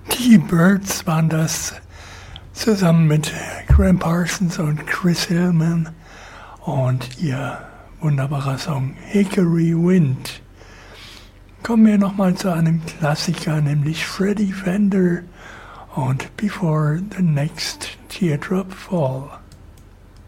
Die Byrds waren das zusammen mit Graham Parsons und Chris Hillman und ihr wunderbarer Song Hickory Wind. Kommen wir nochmal zu einem Klassiker, nämlich Freddie Fender und Before the Next Teardrop Fall.